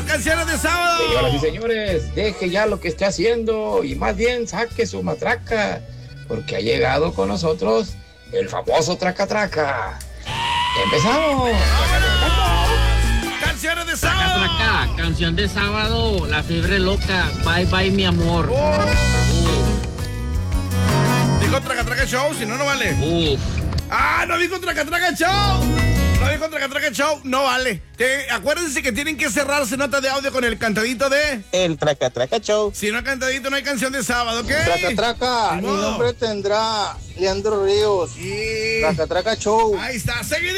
canciones de sábado. Señoras y señores, deje ya lo que esté haciendo y más bien saque su matraca, porque ha llegado con nosotros el famoso Traca Traca. ¡Empezamos! Canciones de sábado. Traca, canción de sábado, La Fiebre Loca, Bye Bye Mi Amor. Dijo Traca Traca Show, si no, no vale. No dijo Traca Traca Show. No dijo Traca Traca Show, no vale. Acuérdense que tienen que cerrar su nota de audio con el cantadito de... El Traca Traca Show. Si no hay cantadito, no hay canción de sábado, ¿ok? Traca Traca, mi nombre tendrá Leandro Ríos. Y... Traca Traca Show. Ahí está, seguidito.